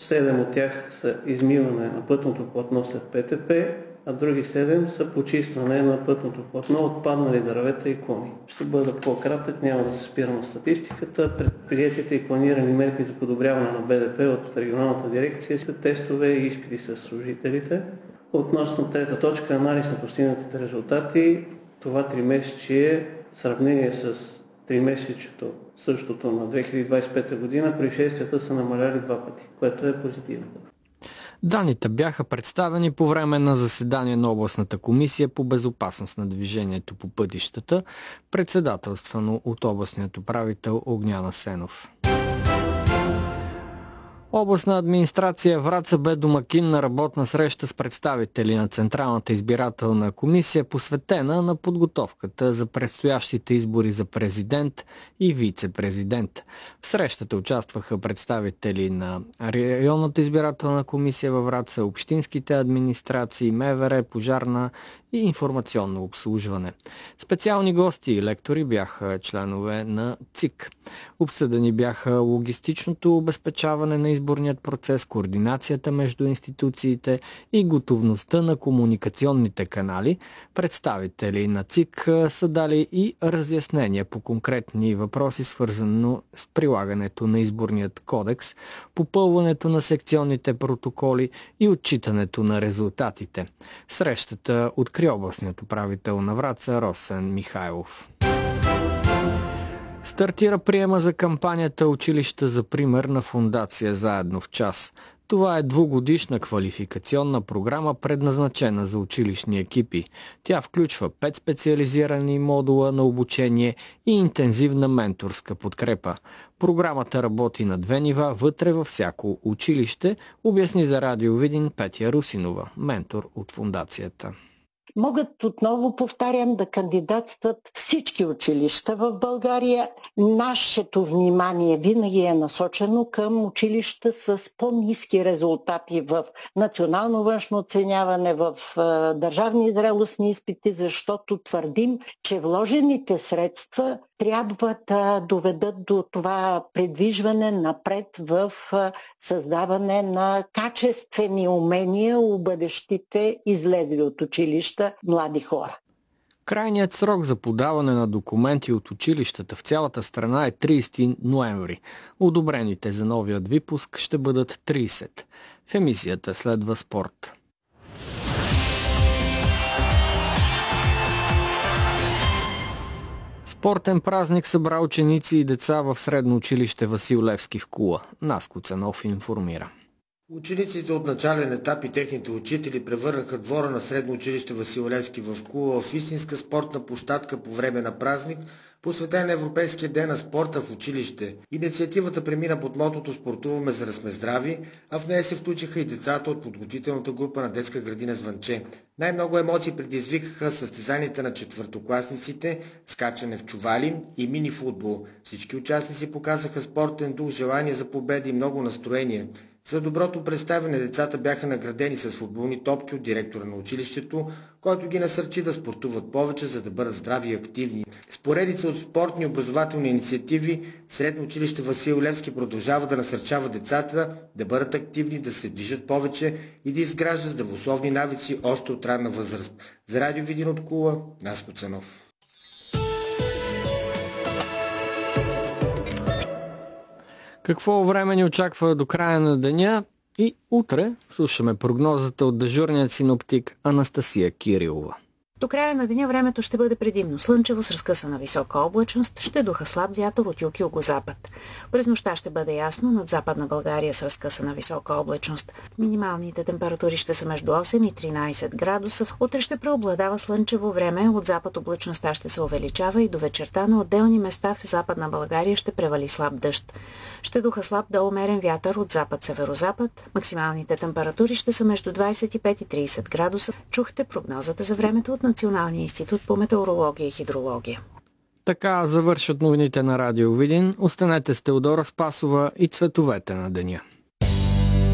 7 от тях са измиване на пътното платно след ПТП, а други 7 са почистване на пътното платно от паднали дървета и клони. Ще бъда по-кратък, няма да се спирам на статистиката. Предприетите и планирани мерки за подобряване на БДП от регионалната дирекция са тестове и изпити с служителите. Относно трета точка, анализ на постигнатите резултати, това тримесечие в сравнение с тримесечието същото на 2025 година, происшествията са намаляли 2 пъти, което е позитивно. Данните бяха представени по време на заседание на областната комисия по безопасност на движението по пътищата, председателствано от областният управител Огнян Асенов. Областна администрация Враца бе домакин на работна среща с представители на Централната избирателна комисия, посветена на подготовката за предстоящите избори за президент и вице-президент. В срещата участваха представители на районната избирателна комисия във Враца, общинските администрации, МВР, пожарна и информационно обслужване. Специални гости и лектори бяха членове на ЦИК. Обсъдени бяха логистичното обезпечаване на изборният процес, координацията между институциите и готовността на комуникационните канали. Представители на ЦИК са дали и разяснения по конкретни въпроси, свързано с прилагането на изборният кодекс, попълването на секционните протоколи и отчитането на резултатите. Срещата откри областният управител на Враца Росен Михайлов. Стартира приема за кампанията Училища за пример на фондация Заедно в час. Това е 2-годишна квалификационна програма, предназначена за училищни екипи. Тя включва 5 специализирани модула на обучение и интензивна менторска подкрепа. Програмата работи на 2 нива вътре във всяко училище, обясни за Радио Видин Петя Русинова, ментор от фондацията. Могат, отново повтарям, да кандидатстват всички училища в България. Нашето внимание винаги е насочено към училища с по-ниски резултати в национално външно оценяване, в държавни зрелостни изпити, защото твърдим, че вложените средства трябва да доведат до това придвижване напред в създаване на качествени умения у бъдещите излезли от училища млади хора. Крайният срок за подаване на документи от училищата в цялата страна е 30 ноември. Одобрените за новият випуск ще бъдат 30. В емисията следва спорт. Спортен празник събра ученици и деца в средно училище Васил Левски в Кула. Наско Цанов информира. Учениците от начален етап и техните учители превърнаха двора на средно училище Васил Левски в Кула в истинска спортна площадка по време на празник, посветен на Европейския ден на спорта в училище. Инициативата премина под мотото "Спортуваме, за да сме здрави", а в нея се включиха и децата от подготвителната група на детска градина Звънче. Най-много емоции предизвикаха състезанията на четвъртокласниците, скачане в чували и мини-футбол. Всички участници показаха спортен дух, желание за победа и много настроение. За доброто представяне децата бяха наградени с футболни топки от директора на училището, който ги насърчи да спортуват повече, за да бъдат здрави и активни. С поредица от спортни и образователни инициативи, средно училище Васил Левски продължава да насърчава децата да бъдат активни, да се движат повече и да изграждат здравословни навици още от ранна възраст. За Радио Видин от Кула, Наско Цанов. Какво време ни очаква до края на деня? И утре слушаме прогнозата от дежурният синоптик Анастасия Кирилова. До края на деня времето ще бъде предимно слънчево с разкъсана висока облачност, ще духа слаб вятър от юг и югозапад. През нощта ще бъде ясно над Западна България с разкъсана висока облачност. Минималните температури ще са между 8 и 13 градуса. Утре ще преобладава слънчево време, от запад облачността ще се увеличава и до вечерта на отделни места в Западна България ще превали слаб дъжд. Ще духа слаб до умерен вятър от запад-северозапад. Максималните температури ще са между 25 и 30 градуса. Чухте прогнозата за времето от Националния институт по метеорология и хидрология. Така завършват новините на Радио Видин. Останете с Теодора Спасова и цветовете на деня.